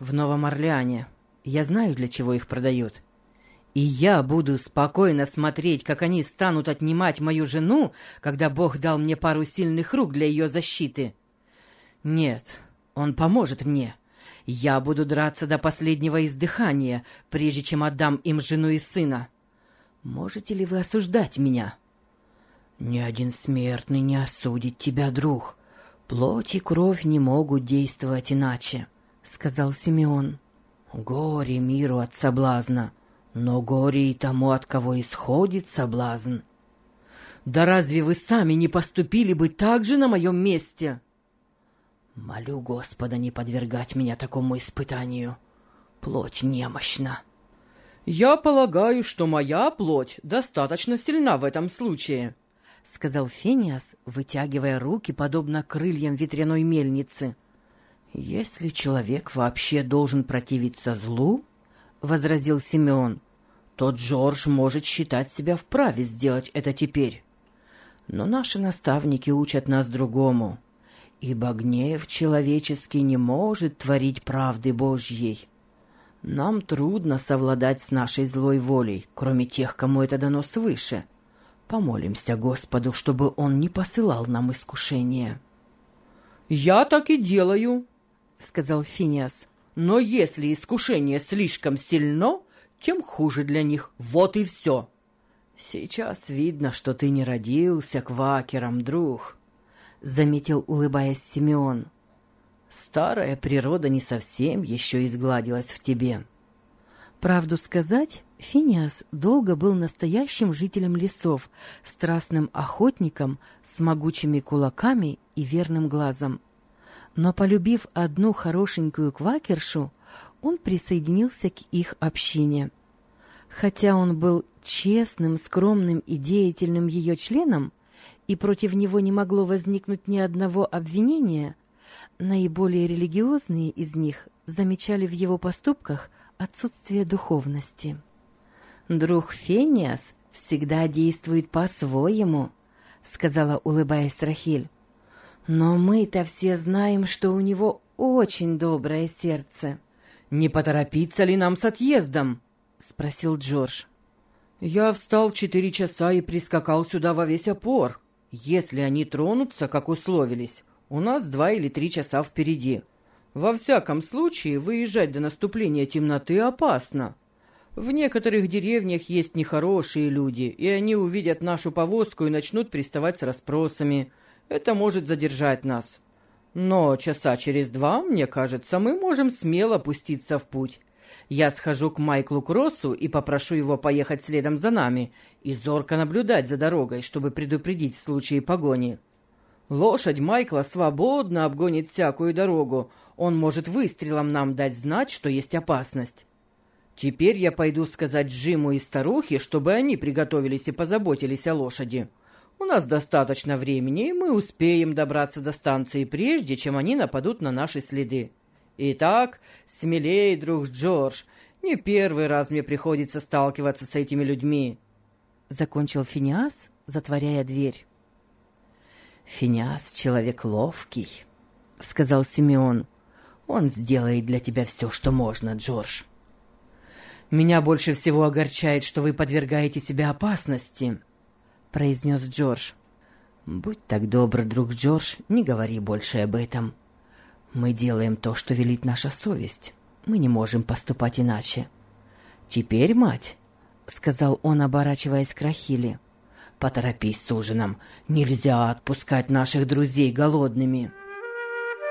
в Новом Орлеане. Я знаю, для чего их продают. И я буду спокойно смотреть, как они станут отнимать мою жену, когда Бог дал мне пару сильных рук для ее защиты. Нет, он поможет мне. Я буду драться до последнего издыхания, прежде чем отдам им жену и сына. Можете ли вы осуждать меня? Ни один смертный не осудит тебя, друг. Плоть и кровь не могут действовать иначе, — сказал Симеон. Горе миру от соблазна, но горе и тому, от кого исходит соблазн. Да разве вы сами не поступили бы так же на моем месте? Молю Господа не подвергать меня такому испытанию. Плоть немощна. Я полагаю, что моя плоть достаточно сильна в этом случае, — сказал Финиас, вытягивая руки, подобно крыльям ветряной мельницы. «Если человек вообще должен противиться злу, — возразил Симеон, — то Джордж может считать себя вправе сделать это теперь. Но наши наставники учат нас другому, ибо гнев человеческий не может творить правды Божьей. Нам трудно совладать с нашей злой волей, кроме тех, кому это дано свыше. Помолимся Господу, чтобы Он не посылал нам искушения». «Я так и делаю», — сказал Финиас. «Но если искушение слишком сильно, тем хуже для них. Вот и все». «Сейчас видно, что ты не родился квакером, друг», — заметил, улыбаясь Симеон. «Старая природа не совсем еще изгладилась в тебе». Правду сказать, Финиас долго был настоящим жителем лесов, страстным охотником с могучими кулаками и верным глазом. Но, полюбив одну хорошенькую квакершу, он присоединился к их общине. Хотя он был честным, скромным и деятельным ее членом, и против него не могло возникнуть ни одного обвинения, наиболее религиозные из них замечали в его поступках отсутствие духовности. «Друг Финиас всегда действует по-своему», — сказала, улыбаясь Рахиль. «Но мы-то все знаем, что у него очень доброе сердце». «Не поторопиться ли нам с отъездом?» — спросил Джордж. «Я встал в 4 часа и прискакал сюда во весь опор. Если они тронутся, как условились, у нас 2 или 3 часа впереди. Во всяком случае, выезжать до наступления темноты опасно. В некоторых деревнях есть нехорошие люди, и они увидят нашу повозку и начнут приставать с расспросами. Это может задержать нас. Но часа через 2, мне кажется, мы можем смело пуститься в путь. Я схожу к Майклу Кроссу и попрошу его поехать следом за нами и зорко наблюдать за дорогой, чтобы предупредить в случае погони. Лошадь Майкла свободно обгонит всякую дорогу. Он может выстрелом нам дать знать, что есть опасность. Теперь я пойду сказать Джиму и старухе, чтобы они приготовились и позаботились о лошади. У нас достаточно времени, и мы успеем добраться до станции, прежде чем они нападут на наши следы. Итак, смелей, друг Джордж, не первый раз мне приходится сталкиваться с этими людьми. Закончил Финиас, затворяя дверь. «Финиас — человек ловкий», — сказал Симеон. «Он сделает для тебя все, что можно, Джордж». «Меня больше всего огорчает, что вы подвергаете себя опасности», — произнес Джордж. «Будь так добр, друг Джордж, не говори больше об этом. Мы делаем то, что велит наша совесть. Мы не можем поступать иначе. Теперь, мать, — сказал он, оборачиваясь к Рахиле, — поторопись с ужином. Нельзя отпускать наших друзей голодными».